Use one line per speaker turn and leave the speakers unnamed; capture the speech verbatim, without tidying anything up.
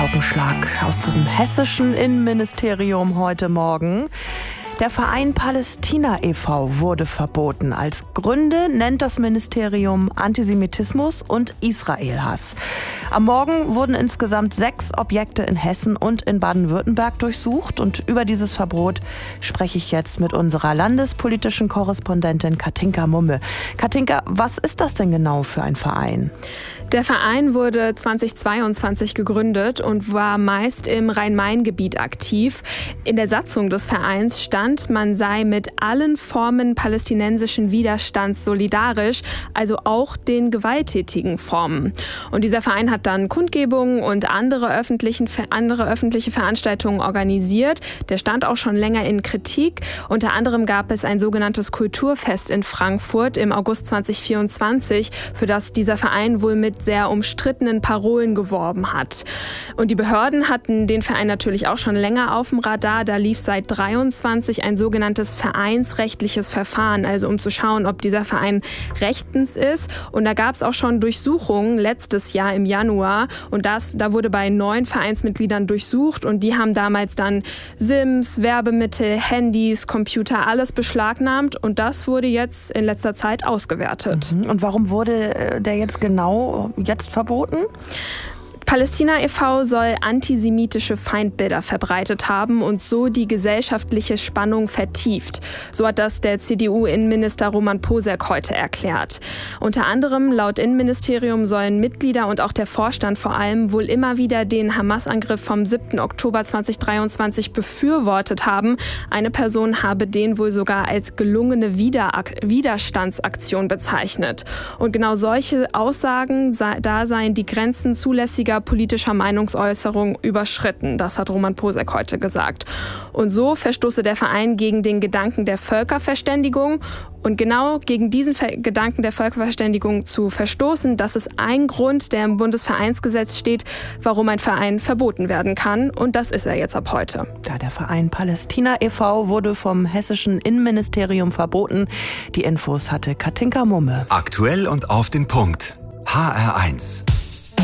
Paukenschlag aus dem hessischen Innenministerium heute Morgen. Der Verein Palästina e V wurde verboten. Als Gründe nennt das Ministerium Antisemitismus und Israelhass. Am Morgen wurden insgesamt sechs Objekte in Hessen und in Baden-Württemberg durchsucht. Und über dieses Verbot spreche ich jetzt mit unserer landespolitischen Korrespondentin Katinka Mumme. Katinka, was ist das denn genau für ein Verein?
Der Verein wurde zweitausendzweiundzwanzig gegründet und war meist im Rhein-Main-Gebiet aktiv. In der Satzung des Vereins stand, man sei mit allen Formen palästinensischen Widerstands solidarisch, also auch den gewalttätigen Formen. Und dieser Verein hat dann Kundgebungen und andere, öffentlichen, andere öffentliche Veranstaltungen organisiert. Der stand auch schon länger in Kritik. Unter anderem gab es ein sogenanntes Kulturfest in Frankfurt im August zweitausendvierundzwanzig, für das dieser Verein wohl mit sehr umstrittenen Parolen geworben hat. Und die Behörden hatten den Verein natürlich auch schon länger auf dem Radar. Da lief seit dreiundzwanzig ein sogenanntes vereinsrechtliches Verfahren, also um zu schauen, ob dieser Verein rechtens ist. Und da gab es auch schon Durchsuchungen letztes Jahr im Januar. Und das, da wurde bei neun Vereinsmitgliedern durchsucht und die haben damals dann Sims, Werbemittel, Handys, Computer, alles beschlagnahmt. Und das wurde jetzt in letzter Zeit ausgewertet.
Und warum wurde der jetzt genau jetzt verboten?
Palästina e V soll antisemitische Feindbilder verbreitet haben und so die gesellschaftliche Spannung vertieft. So hat das der C D U-Innenminister Roman Posek heute erklärt. Unter anderem laut Innenministerium sollen Mitglieder und auch der Vorstand vor allem wohl immer wieder den Hamas-Angriff vom siebten Oktober zweitausenddreiundzwanzig befürwortet haben. Eine Person habe den wohl sogar als gelungene Widerstandsaktion bezeichnet. Und genau solche Aussagen, da seien die Grenzen zulässiger politischer Meinungsäußerung überschritten. Das hat Roman Posek heute gesagt. Und so verstoße der Verein gegen den Gedanken der Völkerverständigung. Und genau gegen diesen Ver- Gedanken der Völkerverständigung zu verstoßen, das ist ein Grund, der im Bundesvereinsgesetz steht, warum ein Verein verboten werden kann. Und das ist er jetzt ab heute.
Ja, der Verein Palästina e V wurde vom hessischen Innenministerium verboten. Die Infos hatte Katinka Mumme.
Aktuell und auf den Punkt. H R eins.